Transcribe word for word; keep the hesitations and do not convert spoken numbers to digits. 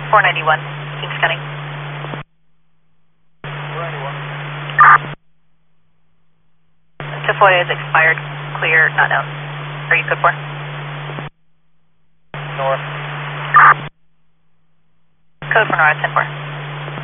four ninety-one, King Scanning. four ninety-one. Tafoya is expired. Clear, not known. Are you code four? North. Code for Nora, ten four.